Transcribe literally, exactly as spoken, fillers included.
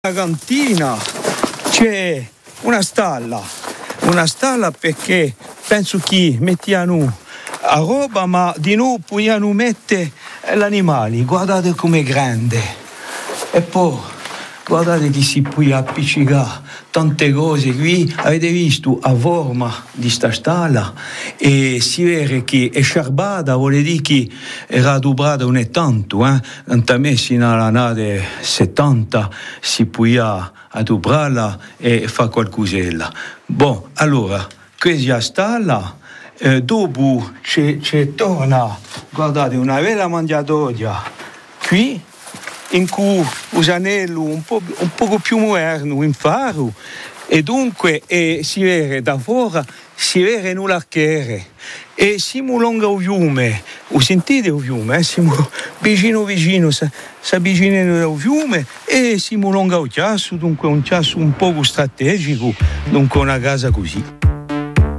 La cantina c'è una stalla, una stalla perché penso che mettiano a roba, ma di noi possiamo mettere gli animali. Guardate com'è grande. E poi guardate che si può appiccicare tante cose qui. Avete visto a forma di sta stalla e si vede che è sciarbata, vuol dire che era dubrata non è tanto, eh? A me sino alla nave settanta si può adobrarla e fare qualcosella. Bon, allora, questa stalla, eh, dopo c'è, c'è torna, guardate, una bella mangiatoia qui, in cui usanello un po' un poco più moderno in faro e dunque eh, si vede da fuori, si vede in l'archiere e siamo lungo il fiume, o sentite il fiume, eh? Siamo vicino vicino, si avvicinano al fiume e siamo lungo il chiasso, dunque un chiasso un poco strategico, dunque una casa così.